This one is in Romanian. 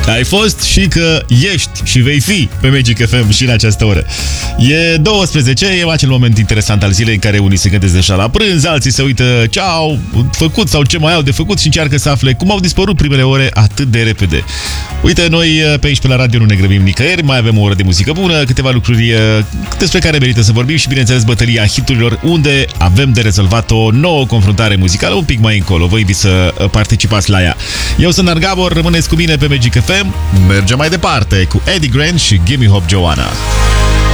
ai fost și că ești și vei fi pe Magic FM și în această oră. E 12, e acel moment interesant al zilei în care unii se gândesc deja la prânz, alții se uită ce au făcut sau ce mai au de făcut și încearcă să afle cum au dispărut primele ore atât de repede. Uite, noi pe aici pe la radio nu ne grăbim nicăieri, mai avem o oră de muzică bună, câteva lucruri despre care merită să vorbim și, bineînțeles, bătălia hiturilor, unde avem de rezolvat o nouă confruntare muzicală un pic mai încolo. Vă invit să participați la ea. Eu sunt Nar Gabor, rămâneți cu mine pe Magic FM. Mergem mai departe cu Eddie Grant și Gimme Hope Joanna.